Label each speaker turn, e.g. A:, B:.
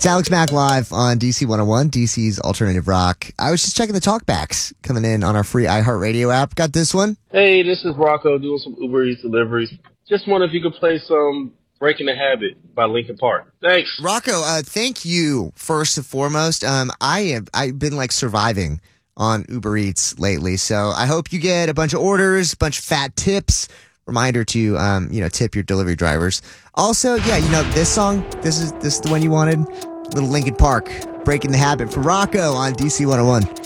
A: It's Alex Mack live on DC 101, DC's Alternative Rock. I was just checking the talkbacks coming in on our free iHeartRadio app. Got this one.
B: Hey, this is Rocco doing some Uber Eats deliveries. Just wonder if you could play some Breaking the Habit by Linkin Park. Thanks.
A: Rocco, thank you first and foremost. I've been like surviving on Uber Eats lately, so I hope you get a bunch of orders, a bunch of fat tips. Reminder to tip your delivery drivers. Also, this song, this is the one you wanted. Little Linkin Park, Breaking the Habit for Rocco on DC 101.